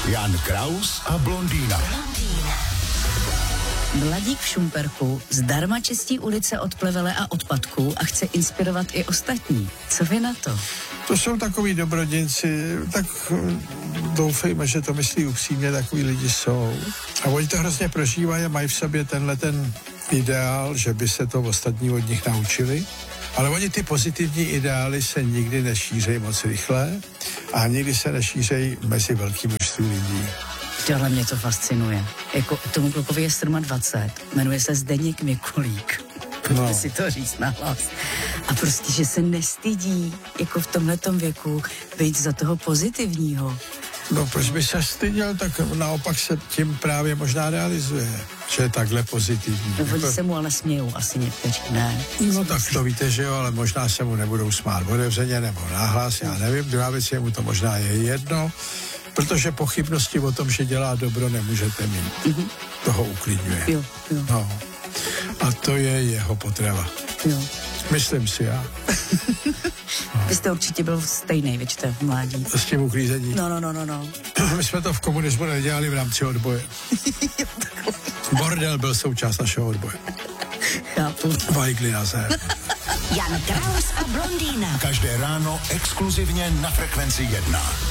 Jan Kraus a blondýna. Mladík v Šumperku zdarma čistí ulice od plevele a odpadků a chce inspirovat i ostatní. Co vy na to? To jsou takový dobroděnci, tak doufejme, že to myslí upřímně, takový lidi jsou. A oni to hrozně prožívají a mají v sobě tenhle ten ideál, že by se to ostatní od nich naučili. Ale oni ty pozitivní ideály se nikdy nešířejí moc rychle a nikdy se nešířejí mezi velkým množství lidí. Tohle mě to fascinuje. Jako tomu klukovi je 27, jmenuje se Zdeněk Mikulík. Pojďte si to říct nahlas. A prostě, že se nestydí, jako v tomhletom věku, být za toho pozitivního. No, proč by se styděl, tak naopak se tím právě možná realizuje, že je takhle pozitivní. No, oni se mu ale smějou, asi někteří, ne? No tak to víte, že jo, ale možná se mu nebudou smát otevřeně nebo nahlas, já nevím, druhá věc je mu to možná je jedno, protože pochybnosti o tom, že dělá dobro, nemůžete mít. Mm-hmm. Toho uklidňuje. Jo. No. A to je jeho potrava. Jo. Myslím si já. Vy jste určitě byl stejný, věčte, v mládí. S tím uklízení. No. My jsme to v komunismu nedělali v rámci odboje. Bordel byl součást našeho odboje. Chápu. Vajgli na zem. Jan Kraus a blondýna. Každé ráno exkluzivně na Frekvenci 1.